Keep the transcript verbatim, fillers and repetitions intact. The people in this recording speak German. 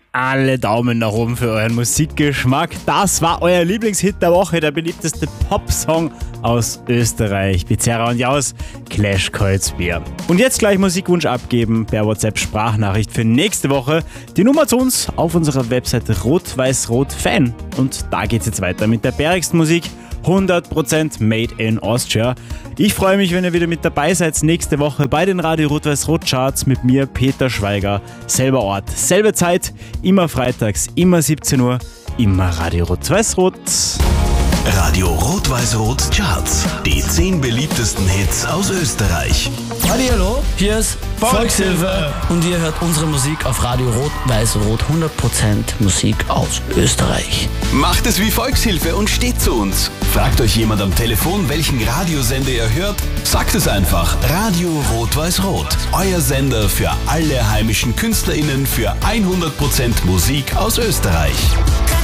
alle Daumen nach oben für euren Musikgeschmack. Das war euer Lieblingshit der Woche, der beliebteste Popsong aus Österreich. Bizerra und Jaus, Clash Kreuzbier. Und jetzt gleich Musikwunsch abgeben per WhatsApp-Sprachnachricht für nächste Woche. Die Nummer zu uns auf unserer Webseite Rot-Weiß-Rot-Fan. Und da geht's jetzt weiter mit der bärigsten Musik. hundert Prozent Made in Austria. Ich freue mich, wenn ihr wieder mit dabei seid nächste Woche bei den Radio Rot-Weiß-Rot Charts mit mir, Peter Schweiger. Selber Ort, selbe Zeit, immer freitags, immer siebzehn Uhr, immer Radio Rot-Weiß-Rot. Radio Rot-Weiß-Rot Charts. Die zehn beliebtesten Hits aus Österreich. Hallo, hier ist Volkshilfe und ihr hört unsere Musik auf Radio Rot-Weiß-Rot. hundert Prozent Musik aus Österreich. Macht es wie Volkshilfe und steht zu uns. Fragt euch jemand am Telefon, welchen Radiosender ihr hört? Sagt es einfach. Radio Rot-Weiß-Rot. Euer Sender für alle heimischen KünstlerInnen für hundert Prozent Musik aus Österreich.